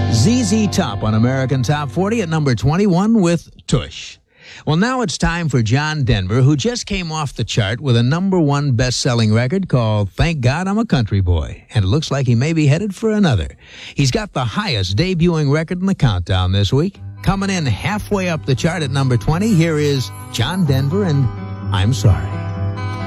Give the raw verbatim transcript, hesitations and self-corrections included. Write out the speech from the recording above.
Z Z Top on American Top forty at number twenty-one with Tush. Well, now it's time for John Denver, who just came off the chart with a number one best-selling record called Thank God I'm a Country Boy, and it looks like he may be headed for another. He's got the highest debuting record in the countdown this week. Coming in halfway up the chart at number twenty, here is John Denver and I'm Sorry.